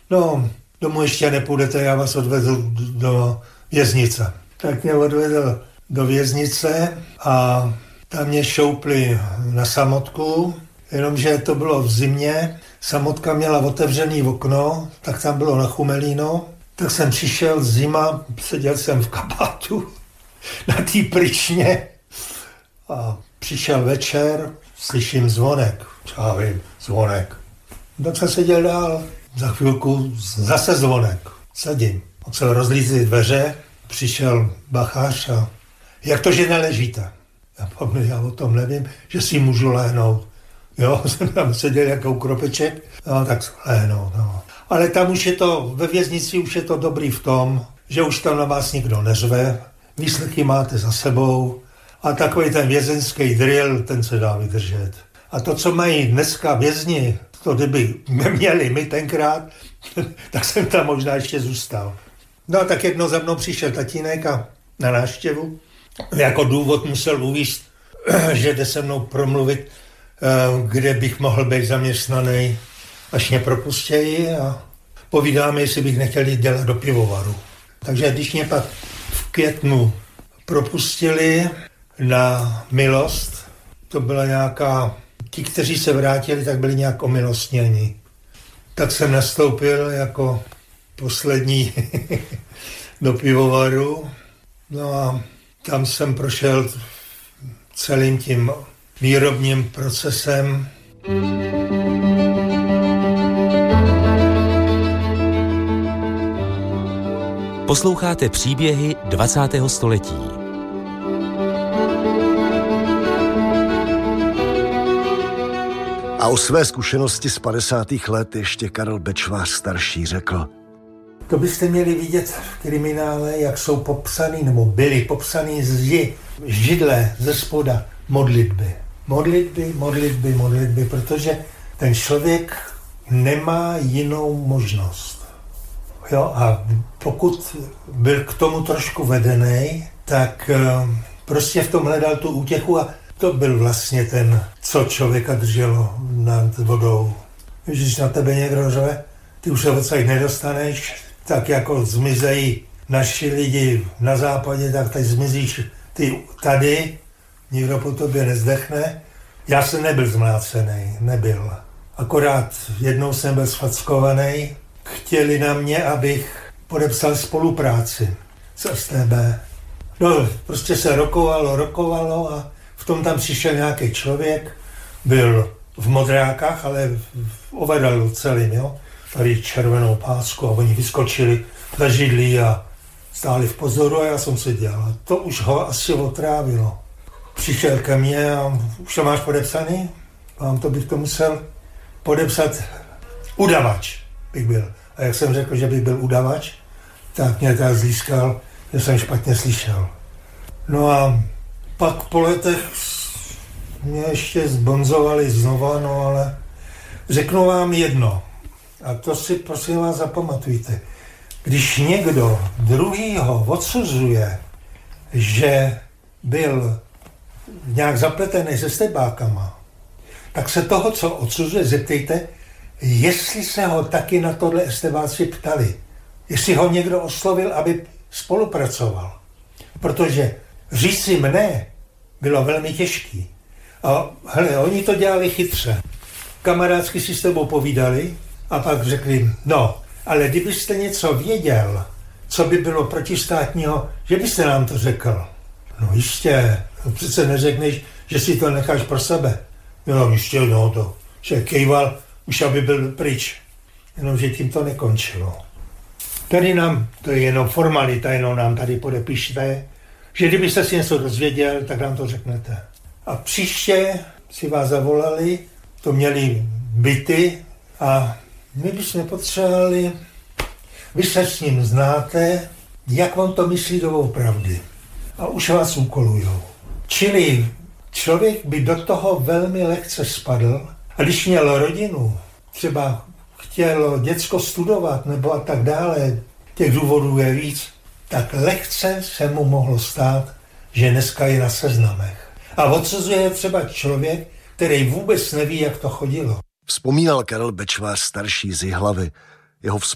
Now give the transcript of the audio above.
No, domů ještě nepůjdete, já vás odvedu do věznice. Tak mě odvedl do věznice a tam mě šoupli na samotku, jenomže to bylo v zimě, samotka měla otevřený okno, tak tam bylo nachumelíno, tak jsem přišel zima, seděl jsem v kabátu na té pryčně a přišel večer, slyším zvonek, já vím, zvonek. Tak jsem seděl dál, za chvilku zase zvonek, sedím. On se rozlízly dveře, přišel bachář a jak to, že neležíte? Já o tom nevím, že si můžu lehnout. Jo, jsem tam seděl jako kropeček, no tak lehnout, no. Ale tam už je to, ve věznici už je to dobrý v tom, že už tam na vás nikdo neřve, výslechy máte za sebou a takový ten vězenský drill, ten se dá vydržet. A to, co mají dneska vězni, to kdyby měli my tenkrát, tak jsem tam možná ještě zůstal. No a tak jednou za mnou přišel tatínek a na návštěvu. Jako důvod musel uvést, že jde se mnou promluvit, kde bych mohl být zaměstnaný, až mě propustějí a povídáme, jestli bych nechtěl jít dělat do pivovaru. Takže když mě pak v květnu propustili na milost, to byla nějaká, ti, kteří se vrátili, tak byli nějak omilostněni. Tak jsem nastoupil jako poslední do pivovaru. No a tam jsem prošel celým tím výrobním procesem. Posloucháte příběhy 20. století. A o své zkušenosti z 50. let ještě Karel Bečvář starší řekl: To byste měli vidět v kriminále, jak jsou popsaný, nebo byly popsaný židle ze spoda modlitby. Modlitby, protože ten člověk nemá jinou možnost. Jo, a pokud byl k tomu trošku vedený, tak prostě v tom hledal tu útěchu a to byl vlastně ten, co člověka drželo nad vodou. Když na tebe někdo řve, ty už se odsaď nedostaneš, tak jako zmizejí naši lidi na západě, tak teď zmizíš ty tady, nikdo po tobě nezdechne. Já jsem nebyl zmlácený, nebyl. Akorát jednou jsem byl sfackovaný, chtěli na mě, abych podepsal spolupráci s STB. No, prostě se rokovalo a v tom tam přišel nějaký člověk, byl v modrákách, ale v overallu celým, jo. Tady červenou pásku a oni vyskočili za židlí a stáli v pozoru a já jsem seděl. A to už ho asi otrávilo. Přišel ke mně a už to máš podepsaný? Vám to bych to musel podepsat. Udavač bych byl. A jak jsem řekl, že bych byl udavač, tak mě tak zlískal, že jsem špatně slyšel. No a pak po letech mě ještě zbonzovali znova, no ale řeknu vám jedno. A to si prosím vás zapamatujte. Když někdo druhýho odsuzuje, že byl nějak zapletený se stebákama, tak se toho, co odsuzuje, zeptejte, jestli se ho taky na tohle estebáci ptali. Jestli ho někdo oslovil, aby spolupracoval. Protože říci mne bylo velmi těžký. A hele, oni to dělali chytře. Kamarádsky si s tebou povídali a pak řekli, no, ale kdybyste něco věděl, co by bylo protistátního, že byste nám to řekl. No jistě, přece neřekneš, že si to necháš pro sebe. No jistě, no to, že kejval, už aby byl pryč. Jenomže tím to nekončilo. Tady nám, to je jenom formalita, jenom nám tady podepište, že kdybyste si něco dozvěděl, tak nám to řeknete. A příště si vás zavolali, to měli byty a my bychom potřebovali, vy se s ním znáte, jak vám to myslí doopravdy. A už vás úkolujou. Čili člověk by do toho velmi lehce spadl a když měl rodinu, třeba chtěl děcko studovat nebo a tak dále, těch důvodů je víc, tak lehce se mu mohlo stát, že dneska je na seznamech. A odsuzuje třeba člověk, který vůbec neví, jak to chodilo. Vzpomínal Karel Bečvář starší z Jihlavy. Jeho